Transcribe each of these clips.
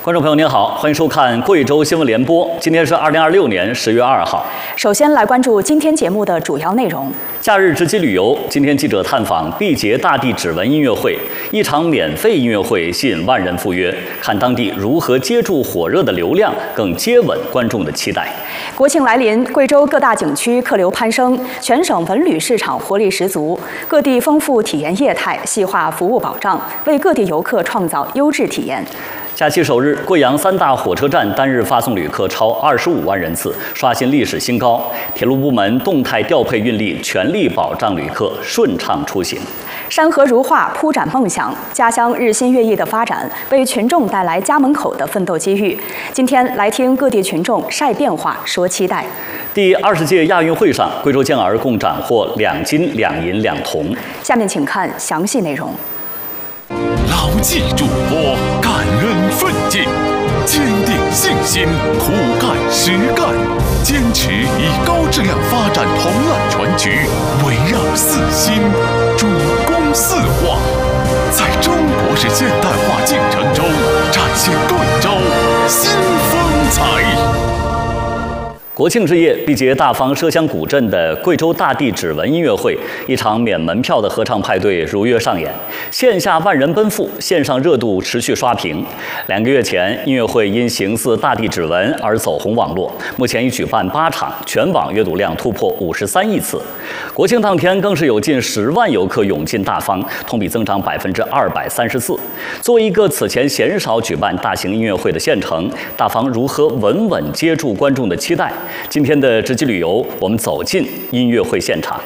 观众朋友您好，欢迎收看贵州新闻联播。今天是2026年10月2号。 首先来关注今天节目的主要内容。 假日直击旅游，今天记者探访毕节大地指纹音乐会，一场免费音乐会吸引万人赴约，看当地如何接住火热的流量，更接吻观众的期待。 国庆来临，贵州各大景区客流攀升，全省文旅市场活力十足，各地丰富体验业态，细化服务保障，为各地游客创造优质体验。 假期首日，贵阳3大火车站单日发送旅客超25万人次，刷新历史新高。铁路部门动态调配运力，全力保障旅客顺畅出行。 山河如画，铺展梦想，家乡日新月异的发展，为群众带来家门口的奋斗机遇。今天来听各地群众晒变化，说期待。 第20届亚运会上，贵州健儿共斩获2金2银2铜。 下面请看详细内容。 牢记嘱托，感恩奋进，坚定信心，苦干实干，坚持以高质量发展同案全局，围绕4新，主攻4化，在中国式现代化进程中展现贵州新风采。 国庆之夜，毕节大方麝乡古镇的贵州大地指纹音乐会，一场免门票的合唱派对如约上演，线下万人奔赴，线上热度持续刷屏。2个月前，音乐会因形似大地指纹而走红网络，目前已举办8场，全网阅读量突破53亿次。国庆当天，更是有近10万游客涌进大方，同比增长234%。作为一个此前鲜少举办大型音乐会的县城，大方如何稳稳接住观众的期待？今天的直击旅游，我们走进音乐会现场。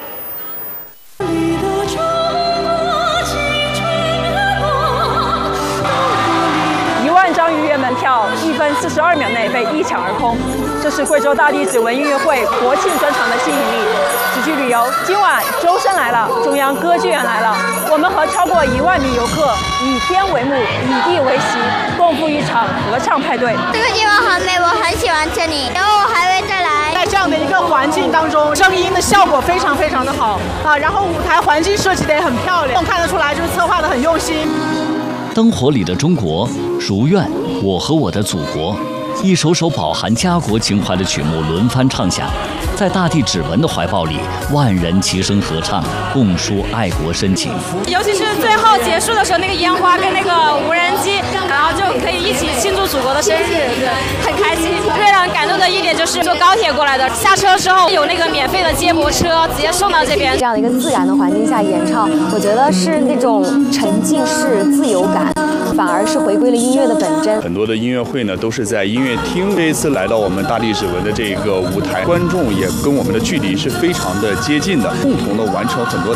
1万张预约门票，1分42秒内被一抢而空，这是贵州大地指纹音乐会国庆专场的吸引力。直击旅游，今晚周深来了，中央歌剧院来了，我们和超过1万名游客以天为幕，以地为席，共赴一场合唱派对。 这个地方很美，我很喜欢这里，然后我还会再来。 在这样的一个环境当中，声音的效果非常的好啊，然后舞台环境设计的也很漂亮，看得出来就是策划的很用心。 灯火里的中国，如愿，我和我的祖国，一首首饱含家国情怀的曲目轮番唱响，在大地指纹的怀抱里，万人齐声合唱，共抒爱国深情。 尤其是最后结束的时候，那个烟花跟那个无人机，然后就可以一起庆祝祖国的生日，对，很开心。最让人感动的一点就是坐高铁过来的，下车之后有那个免费的接驳车，直接送到这边。 这样的一个自然的环境下演唱，我觉得是那种沉浸式自由感，反而是回归了音乐的本真。 很多的音乐会呢，都是在音乐厅。这一次来到我们大地指纹的这个舞台，观众也跟我们的距离是非常的接近的，共同的完成很多